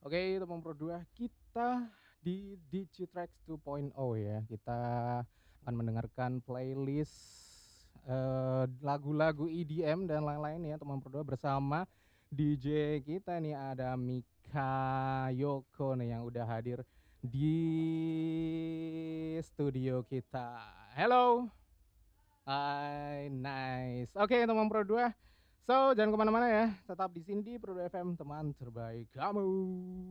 Oke, teman Pro 2, kita di Digitrax 2.0 ya. Kita akan mendengarkan playlist lagu-lagu EDM dan lain-lain ya, teman Pro 2 bersama DJ kita nih ada Mika Yoko nih yang udah hadir di studio kita. Hello. Hai, nice. Oke, teman Pro 2. So, jangan kemana-mana ya. Tetap di sini di Pro 2 FM, teman terbaik kamu.